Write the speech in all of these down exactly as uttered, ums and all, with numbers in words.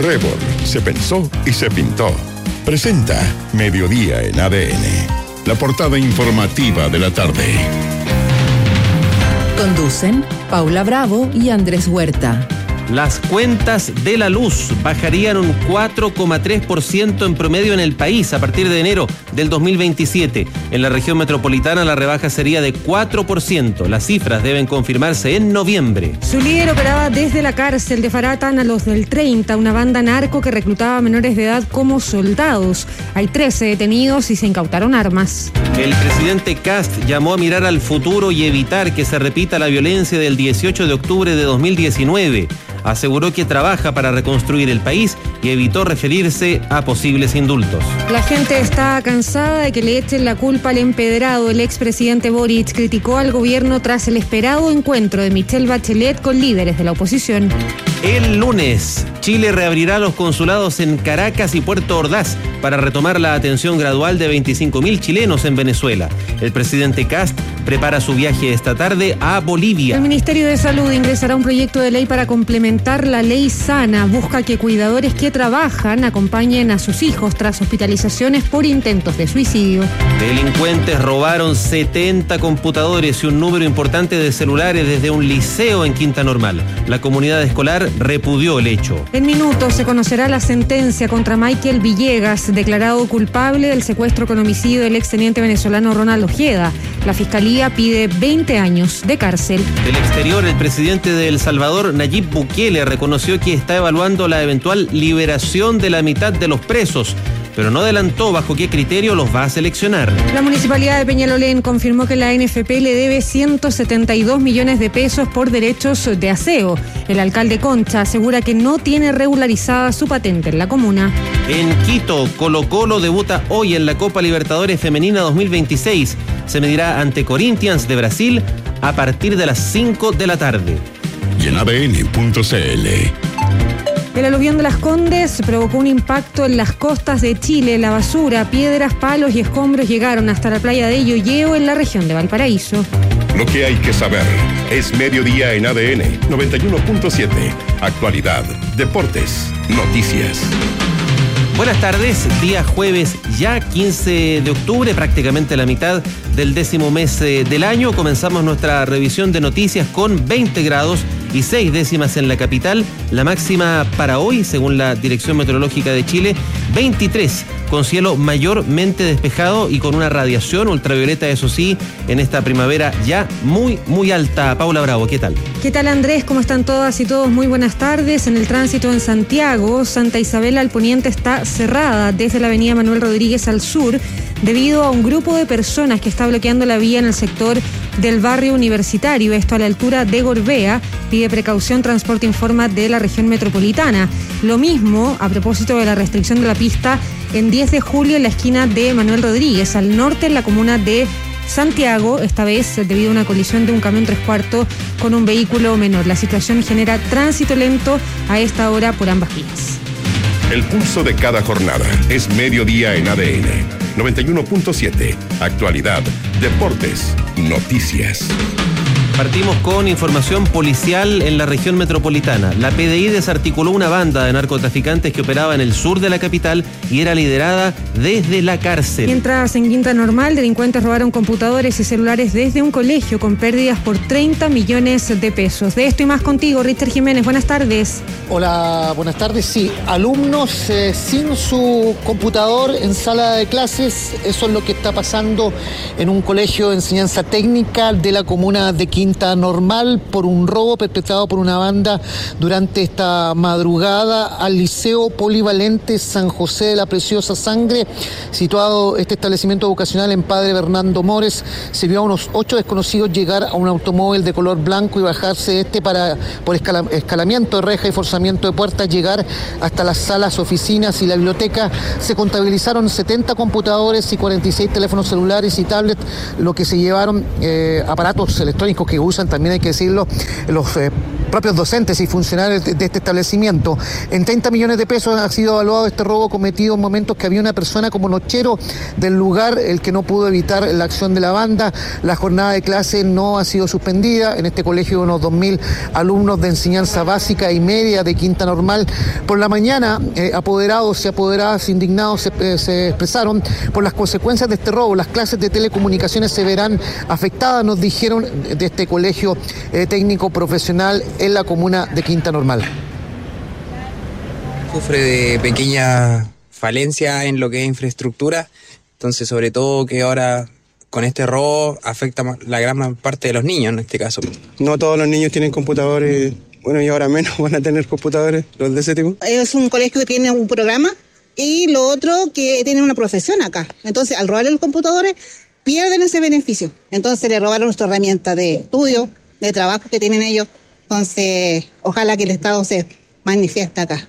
Rebord, se pensó y se pintó. Presenta Mediodía en A D N, la portada informativa de la tarde. Conducen Paula Bravo y Andrés Huerta. Las cuentas de la luz bajarían un cuatro coma tres por ciento en promedio en el país a partir de enero del dos mil veintisiete. En la región metropolitana la rebaja sería de cuatro por ciento. Las cifras deben confirmarse en noviembre. Su líder operaba desde la cárcel de Faratan a los del treinta, una banda narco que reclutaba a menores de edad como soldados. Hay trece detenidos y se incautaron armas. El presidente Kast llamó a mirar al futuro y evitar que se repita la violencia del dieciocho de octubre de dos mil diecinueve. Aseguró que trabaja para reconstruir el país y evitó referirse a posibles indultos. La gente está cansada de que le echen la culpa al empedrado. El expresidente Boric criticó al gobierno tras el esperado encuentro de Michelle Bachelet con líderes de la oposición. El lunes, Chile reabrirá los consulados en Caracas y Puerto Ordaz para retomar la atención gradual de veinticinco mil chilenos en Venezuela. El presidente Kast prepara su viaje esta tarde a Bolivia. El Ministerio de Salud ingresará un proyecto de ley para complementar la ley Sana. Busca que cuidadores que trabajan acompañen a sus hijos tras hospitalizaciones por intentos de suicidio. Delincuentes robaron setenta computadores y un número importante de celulares desde un liceo en Quinta Normal. La comunidad escolar repudió el hecho. En minutos se conocerá la sentencia contra Michael Villegas, declarado culpable del secuestro con homicidio del exteniente venezolano Ronald Ojeda. La fiscalía pide veinte años de cárcel. Del exterior, el presidente de El Salvador, Nayib Bukele, reconoció que está evaluando la eventual liberación de la mitad de los presos, pero no adelantó bajo qué criterio los va a seleccionar. La municipalidad de Peñalolén confirmó que la N F P le debe ciento setenta y dos millones de pesos por derechos de aseo. El alcalde Concha asegura que no tiene regularizada su patente en la comuna. En Quito, Colo-Colo debuta hoy en la Copa Libertadores Femenina dos mil veintiséis. Se medirá ante Corinthians de Brasil a partir de las cinco de la tarde. Y en A D N punto C L. El aluvión de Las Condes provocó un impacto en las costas de Chile. La basura, piedras, palos y escombros llegaron hasta la playa de Yoyeo en la región de Valparaíso. Lo que hay que saber es Mediodía en A D N noventa y uno punto siete. Actualidad, deportes, noticias. Buenas tardes, día jueves ya quince de octubre, prácticamente la mitad del décimo mes eh, del año. Comenzamos nuestra revisión de noticias con veinte grados y seis décimas en la capital. La máxima para hoy, según la Dirección Meteorológica de Chile, veintitrés, con cielo mayormente despejado y con una radiación ultravioleta, eso sí, en esta primavera ya muy, muy alta. Paula Bravo, ¿qué tal? ¿Qué tal, Andrés? ¿Cómo están todas y todos? Muy buenas tardes. En el tránsito en Santiago, Santa Isabel al poniente está cerrada desde la avenida Manuel Rodríguez al sur debido a un grupo de personas que está bloqueando la vía en el sector del barrio universitario, esto a la altura de Gorbea. Pide precaución Transporte Informa de la región metropolitana. Lo mismo a propósito de la restricción de la pista en diez de julio en la esquina de Manuel Rodríguez, al norte en la comuna de Santiago, esta vez debido a una colisión de un camión tres cuartos con un vehículo menor. La situación genera tránsito lento a esta hora por ambas vías. El pulso de cada jornada es Mediodía en A D N noventa y uno punto siete. Actualidad, deportes, noticias. Partimos con información policial en la región metropolitana. La P D I desarticuló una banda de narcotraficantes que operaba en el sur de la capital y era liderada desde la cárcel. Mientras en Quinta Normal, delincuentes robaron computadores y celulares desde un colegio con pérdidas por treinta millones de pesos. De esto y más contigo, Richard Jiménez. Buenas tardes. Hola, buenas tardes. Sí, alumnos eh, sin su computador en sala de clases. Eso es lo que está pasando en un colegio de enseñanza técnica de la comuna de Quinta Quinta Normal por un robo perpetrado por una banda durante esta madrugada al Liceo Polivalente San José de la Preciosa Sangre, situado este establecimiento vocacional en Padre Bernardo Mores. Se vio a unos ocho desconocidos llegar a un automóvil de color blanco y bajarse de este para, por escala, escalamiento de reja y forzamiento de puertas, llegar hasta las salas, oficinas y la biblioteca. Se contabilizaron setenta computadores y cuarenta y seis teléfonos celulares y tablets, lo que se llevaron eh, aparatos electrónicos que usan, también hay que decirlo, los eh, propios docentes y funcionarios de, de este establecimiento. En treinta millones de pesos ha sido evaluado este robo cometido en momentos que había una persona como nochero del lugar, el que no pudo evitar la acción de la banda. La jornada de clase no ha sido suspendida. En este colegio unos dos mil alumnos de enseñanza básica y media de Quinta Normal. Por la mañana, eh, apoderados y apoderadas indignados se, eh, se expresaron por las consecuencias de este robo. Las clases de telecomunicaciones se verán afectadas, nos dijeron, de este colegio eh, técnico profesional en la comuna de Quinta Normal. Sufre de pequeña falencia en lo que es infraestructura, entonces sobre todo que ahora con este robo afecta la gran parte de los niños en este caso. No todos los niños tienen computadores, bueno, y ahora menos van a tener computadores, los de ese tipo. Es un colegio que tiene un programa y lo otro que tiene una profesión acá. Entonces, al robarle los computadores, pierden ese beneficio. Entonces, le robaron nuestra herramienta de estudio, de trabajo que tienen ellos. Entonces, ojalá que el Estado se manifieste acá.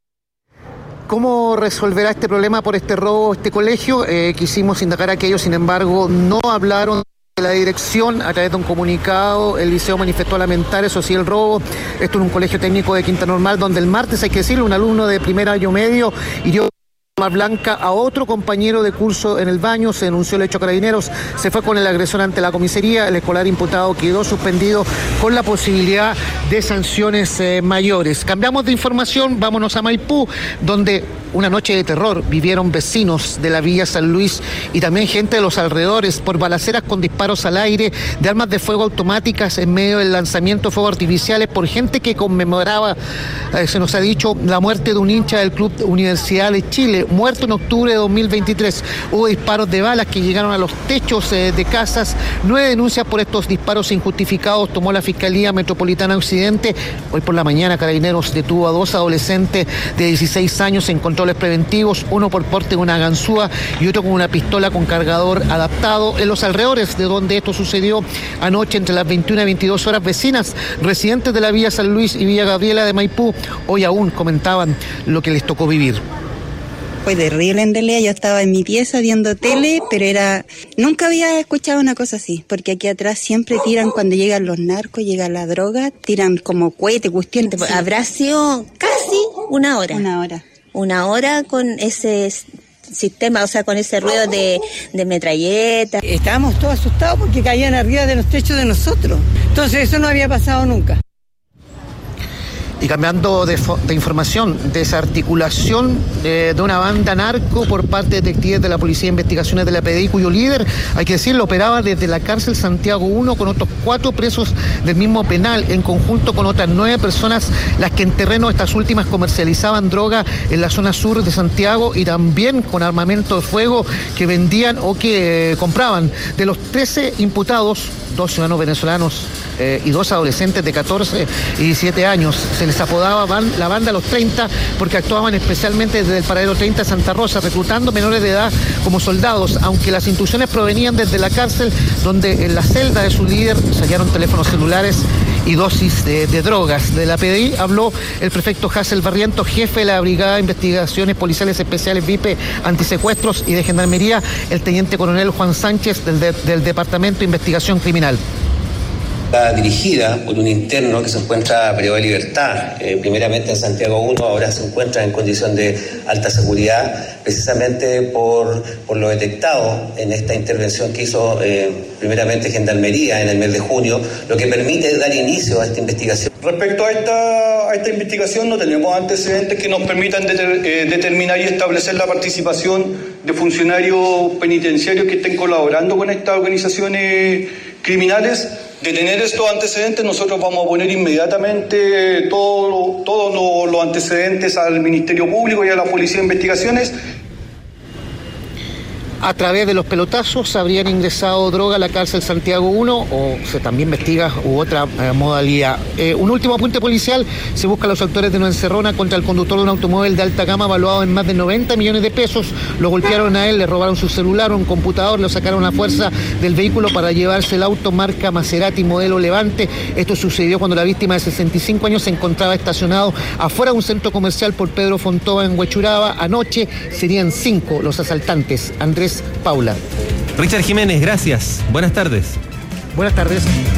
¿Cómo resolverá este problema por este robo este colegio? Eh, quisimos indagar a aquellos, sin embargo, no hablaron de la dirección. A través de un comunicado, el liceo manifestó lamentar, eso sí, el robo. Esto en un colegio técnico de Quinta Normal, donde el martes, hay que decirlo, un alumno de primer año medio hirió blanca a otro compañero de curso en el baño. Se denunció el hecho a Carabineros, se fue con el agresor ante la comisaría. El escolar imputado quedó suspendido con la posibilidad de sanciones eh, mayores. Cambiamos de información, vámonos a Maipú, donde una noche de terror vivieron vecinos de la Villa San Luis y también gente de los alrededores por balaceras con disparos al aire de armas de fuego automáticas en medio del lanzamiento de fuegos artificiales por gente que conmemoraba, eh, se nos ha dicho, la muerte de un hincha del Club Universidad de Chile, muerto en octubre de dos mil veintitrés. Hubo disparos de balas que llegaron a los techos eh, de casas. Nueve denuncias por estos disparos injustificados tomó la Fiscalía Metropolitana Occidente. Hoy por la mañana, Carabineros detuvo a dos adolescentes de dieciséis años en controles preventivos, uno por porte de una ganzúa y otro con una pistola con cargador adaptado. En los alrededores de donde esto sucedió anoche, entre las veintiuna y veintidós horas, vecinas residentes de la Villa San Luis y Villa Gabriela de Maipú hoy aún comentaban lo que les tocó vivir. Fue terrible en realidad. Yo estaba en mi pieza viendo tele, pero era, nunca había escuchado una cosa así, porque aquí atrás siempre tiran cuando llegan los narcos, llega la droga, tiran como cohete, cuestiones. Sí. Habrá sido casi una hora. Una hora. Una hora con ese sistema, o sea, con ese ruido de, de metralleta. Estábamos todos asustados porque caían arriba de los techos de nosotros. Entonces eso no había pasado nunca. Y cambiando de, de información, desarticulación eh, de una banda narco por parte de detectives de la Policía de Investigaciones de la P D I, cuyo líder, hay que decirlo, operaba desde la cárcel Santiago uno con otros cuatro presos del mismo penal, en conjunto con otras nueve personas, las que en terreno estas últimas comercializaban droga en la zona sur de Santiago y también con armamento de fuego que vendían o que eh, compraban. De los trece imputados, dos ciudadanos venezolanos eh, y dos adolescentes de catorce y diecisiete años, se les apodaba van, la banda Los treinta porque actuaban especialmente desde el paradero treinta de Santa Rosa, reclutando menores de edad como soldados, aunque las instrucciones provenían desde la cárcel, donde en la celda de su líder se hallaron teléfonos celulares y dosis de, de drogas. De la P D I habló el prefecto Hassel Barrientos, jefe de la Brigada de Investigaciones Policiales Especiales V I P E Antisecuestros, y de Gendarmería el teniente coronel Juan Sánchez del, de, del Departamento de Investigación Criminal. Está dirigida por un interno que se encuentra privado de libertad, eh, primeramente en Santiago uno, ahora se encuentra en condición de alta seguridad, precisamente por, por lo detectado en esta intervención que hizo eh, primeramente Gendarmería en el mes de junio, lo que permite dar inicio a esta investigación. Respecto a esta, a esta investigación, no tenemos antecedentes que nos permitan deter, eh, determinar y establecer la participación de funcionarios penitenciarios que estén colaborando con estas organizaciones criminales. De tener estos antecedentes, nosotros vamos a poner inmediatamente todos todo los antecedentes al Ministerio Público y a la Policía de Investigaciones. A través de los pelotazos habrían ingresado droga a la cárcel Santiago uno, o se también investiga u otra eh, modalidad. Eh, un último apunte policial: se busca a los autores de una encerrona contra el conductor de un automóvil de alta gama valuado en más de noventa millones de pesos. Lo golpearon a él, le robaron su celular, un computador, lo sacaron a fuerza del vehículo para llevarse el auto marca Maserati modelo Levante. Esto sucedió cuando la víctima de sesenta y cinco años se encontraba estacionado afuera de un centro comercial por Pedro Fontova en Huechuraba. Anoche serían cinco los asaltantes. Andrés, Paula. Richard Jiménez, gracias. Buenas tardes. Buenas tardes.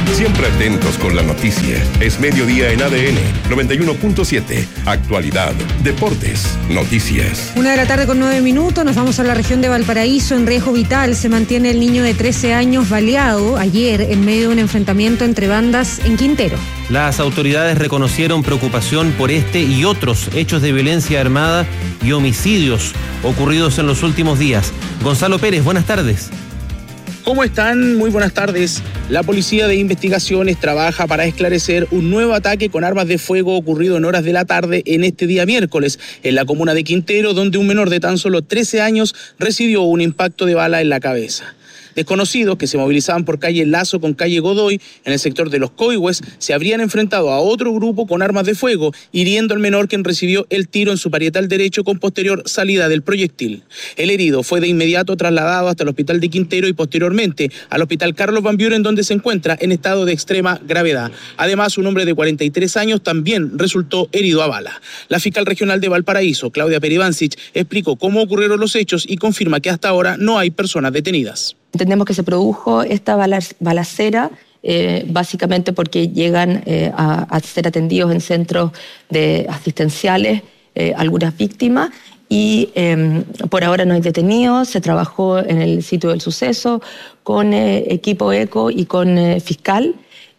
Siempre atentos con la noticia. Es mediodía en A D N noventa y uno punto siete. Actualidad, deportes, noticias. Una de la tarde con nueve minutos. Nos vamos a la región de Valparaíso. En riesgo vital se mantiene el niño de trece años baleado ayer en medio de un enfrentamiento entre bandas en Quintero. Las autoridades reconocieron preocupación por este y otros hechos de violencia armada y homicidios ocurridos en los últimos días. Gonzalo Pérez, buenas tardes. ¿Cómo están? Muy buenas tardes. La Policía de Investigaciones trabaja para esclarecer un nuevo ataque con armas de fuego ocurrido en horas de la tarde en este día miércoles, en la comuna de Quintero, donde un menor de tan solo trece años recibió un impacto de bala en la cabeza. Desconocidos que se movilizaban por calle Lazo con calle Godoy, en el sector de Los Coihues, se habrían enfrentado a otro grupo con armas de fuego, hiriendo al menor, quien recibió el tiro en su parietal derecho con posterior salida del proyectil. El herido fue de inmediato trasladado hasta el hospital de Quintero y posteriormente al hospital Carlos Van Buren, donde se encuentra en estado de extrema gravedad. Además, un hombre de cuarenta y tres años también resultó herido a bala. La fiscal regional de Valparaíso, Claudia Peribancic, explicó cómo ocurrieron los hechos y confirma que hasta ahora no hay personas detenidas. Entendemos que se produjo esta balacera eh, básicamente porque llegan eh, a, a ser atendidos en centros de asistenciales eh, algunas víctimas y eh, por ahora no hay detenidos. Se trabajó en el sitio del suceso con eh, equipo ECO y con eh, fiscal.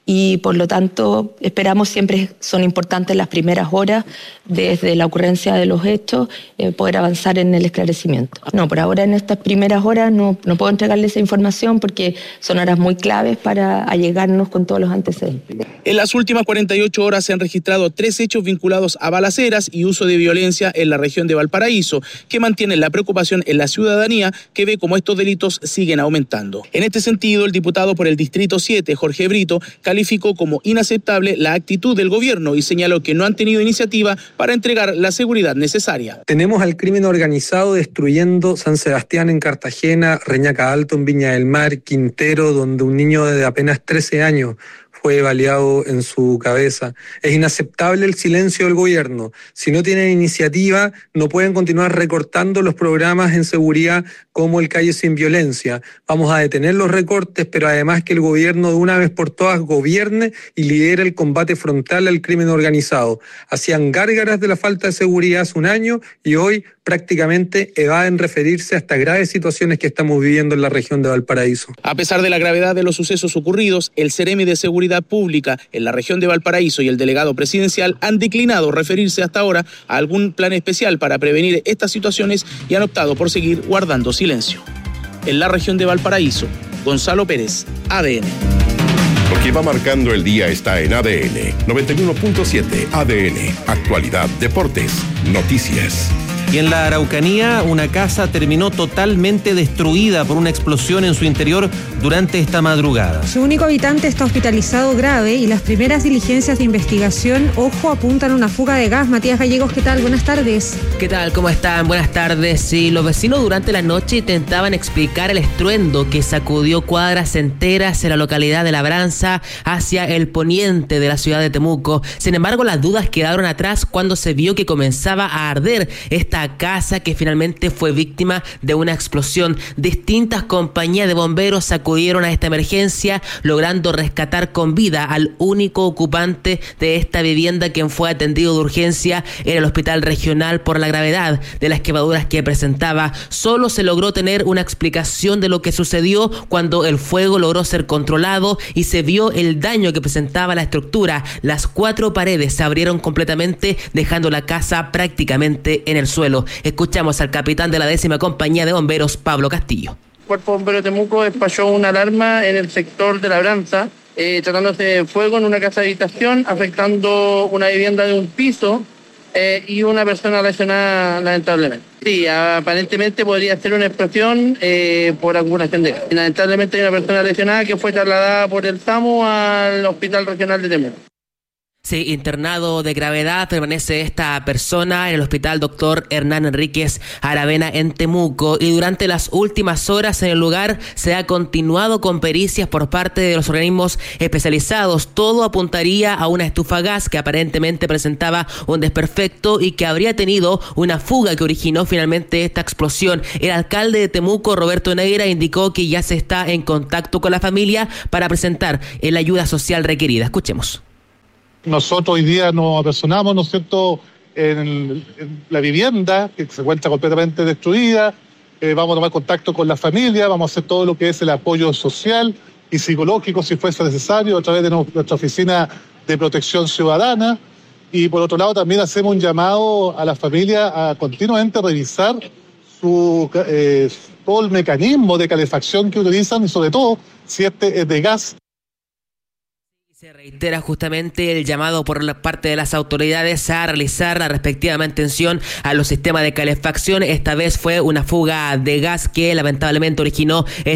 Y por lo tanto esperamos, siempre son importantes las primeras horas desde la ocurrencia de los hechos, eh, poder avanzar en el esclarecimiento. No, por ahora en estas primeras horas no, no puedo entregarle esa información porque son horas muy claves para allegarnos con todos los antecedentes. En las últimas cuarenta y ocho horas se han registrado tres hechos vinculados a balaceras y uso de violencia en la región de Valparaíso, que mantienen la preocupación en la ciudadanía, que ve cómo estos delitos siguen aumentando. En este sentido, el diputado por el Distrito siete, Jorge Brito, calificó como inaceptable la actitud del gobierno y señaló que no han tenido iniciativa para entregar la seguridad necesaria. Tenemos al crimen organizado destruyendo San Sebastián en Cartagena, Reñaca Alto en Viña del Mar, Quintero, donde un niño de apenas trece años fue baleado en su cabeza. Es inaceptable el silencio del gobierno. Si no tienen iniciativa, no pueden continuar recortando los programas en seguridad como el Calle Sin Violencia. Vamos a detener los recortes, pero además que el gobierno de una vez por todas gobierne y lidere el combate frontal al crimen organizado. Hacían gárgaras de la falta de seguridad hace un año y hoy prácticamente evaden referirse a estas graves situaciones que estamos viviendo en la región de Valparaíso. A pesar de la gravedad de los sucesos ocurridos, el Ceremi de Seguridad Pública en la región de Valparaíso y el delegado presidencial han declinado referirse hasta ahora a algún plan especial para prevenir estas situaciones y han optado por seguir guardando silencio. En la región de Valparaíso, Gonzalo Pérez, A D N. Lo que va marcando el día está en A D N noventa y uno punto siete. A D N, actualidad, deportes, noticias. Y en la Araucanía, una casa terminó totalmente destruida por una explosión en su interior durante esta madrugada. Su único habitante está hospitalizado grave y las primeras diligencias de investigación, ojo, apuntan a una fuga de gas. Matías Gallegos, ¿qué tal? Buenas tardes. ¿Qué tal? ¿Cómo están? Buenas tardes. Sí, los vecinos durante la noche intentaban explicar el estruendo que sacudió cuadras enteras en la localidad de Labranza hacia el poniente de la ciudad de Temuco. Sin embargo, las dudas quedaron atrás cuando se vio que comenzaba a arder esta casa que finalmente fue víctima de una explosión. Distintas compañías de bomberos acudieron a esta emergencia, logrando rescatar con vida al único ocupante de esta vivienda, quien fue atendido de urgencia en el hospital regional por la gravedad de las quemaduras que presentaba. Solo se logró tener una explicación de lo que sucedió cuando el fuego logró ser controlado y se vio el daño que presentaba la estructura. Las cuatro paredes se abrieron completamente, dejando la casa prácticamente en el suelo. Escuchamos al capitán de la décima compañía de bomberos, Pablo Castillo. El Cuerpo Bombero de Temuco despachó una alarma en el sector de Labranza, eh, tratándose de fuego en una casa de habitación, afectando una vivienda de un piso eh, y una persona lesionada lamentablemente. Sí, aparentemente podría ser una explosión eh, por acumulación de gas. Lamentablemente hay una persona lesionada que fue trasladada por el SAMU al Hospital Regional de Temuco. Sí, internado de gravedad permanece esta persona en el hospital doctor Hernán Enríquez Aravena en Temuco, y durante las últimas horas en el lugar se ha continuado con pericias por parte de los organismos especializados. Todo apuntaría a una estufa a gas que aparentemente presentaba un desperfecto y que habría tenido una fuga que originó finalmente esta explosión. El alcalde de Temuco, Roberto Neira, indicó que ya se está en contacto con la familia para presentar la ayuda social requerida. Escuchemos. Nosotros hoy día nos apersonamos, ¿no es cierto?, en, en la vivienda, que se encuentra completamente destruida. Eh, vamos a tomar contacto con la familia, vamos a hacer todo lo que es el apoyo social y psicológico, si fuese necesario, a través de nuestra oficina de protección ciudadana. Y por otro lado, también hacemos un llamado a la familia a continuamente revisar su, eh, todo el mecanismo de calefacción que utilizan, y sobre todo si este es de gas. Se reitera justamente el llamado por la parte de las autoridades a realizar la respectiva mantención a los sistemas de calefacción. Esta vez fue una fuga de gas que lamentablemente originó